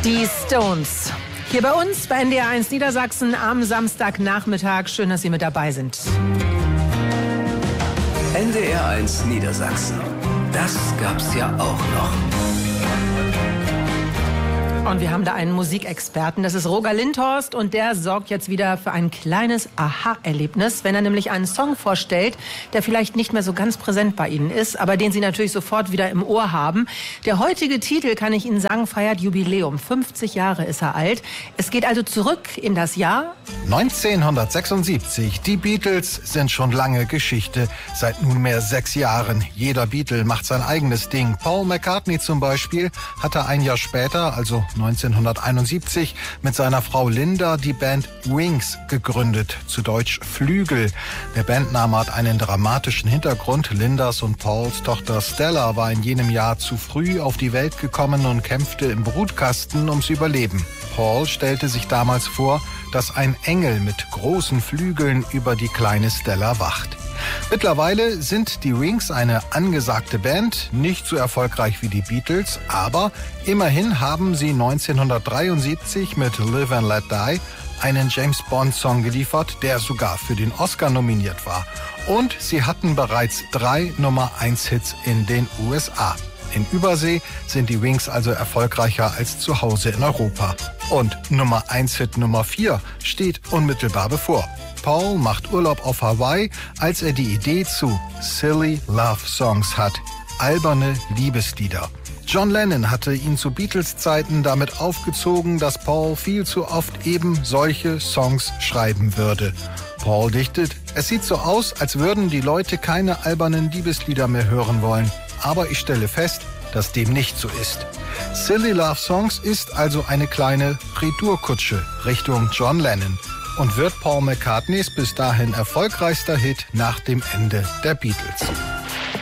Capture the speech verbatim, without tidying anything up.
Die Stones. Hier bei uns bei N D R eins Niedersachsen am Samstagnachmittag. Schön, dass Sie mit dabei sind. N D R eins Niedersachsen. Das gab's ja auch noch. Und wir haben da einen Musikexperten, das ist Roger Lindhorst, und der sorgt jetzt wieder für ein kleines Aha-Erlebnis, wenn er nämlich einen Song vorstellt, der vielleicht nicht mehr so ganz präsent bei Ihnen ist, aber den Sie natürlich sofort wieder im Ohr haben. Der heutige Titel, kann ich Ihnen sagen, feiert Jubiläum. fünfzig Jahre ist er alt. Es geht also zurück in das Jahr neunzehnhundertsechsundsiebzig. Die Beatles sind schon lange Geschichte, seit nunmehr sechs Jahren. Jeder Beatle macht sein eigenes Ding. Paul McCartney zum Beispiel hatte ein Jahr später, also neunzehnhunderteinundsiebzig, mit seiner Frau Linda die Band Wings gegründet, zu Deutsch Flügel. Der Bandname hat einen dramatischen Hintergrund. Lindas und Pauls Tochter Stella war in jenem Jahr zu früh auf die Welt gekommen und kämpfte im Brutkasten ums Überleben. Paul stellte sich damals vor, dass ein Engel mit großen Flügeln über die kleine Stella wacht. Mittlerweile sind die Wings eine angesagte Band, nicht so erfolgreich wie die Beatles, aber immerhin haben sie neunzehnhundertdreiundsiebzig mit Live and Let Die einen James-Bond-Song geliefert, der sogar für den Oscar nominiert war. Und sie hatten bereits drei Nummer eins Hits in den U S A. In Übersee sind die Wings also erfolgreicher als zu Hause in Europa. Und Nummer eins Hit Nummer vier steht unmittelbar bevor. Paul macht Urlaub auf Hawaii, als er die Idee zu Silly Love Songs hat. Alberne Liebeslieder. John Lennon hatte ihn zu Beatles-Zeiten damit aufgezogen, dass Paul viel zu oft eben solche Songs schreiben würde. Paul dichtet: Es sieht so aus, als würden die Leute keine albernen Liebeslieder mehr hören wollen. Aber ich stelle fest, dass dem nicht so ist. Silly Love Songs ist also eine kleine Retourkutsche Richtung John Lennon und wird Paul McCartneys bis dahin erfolgreichster Hit nach dem Ende der Beatles.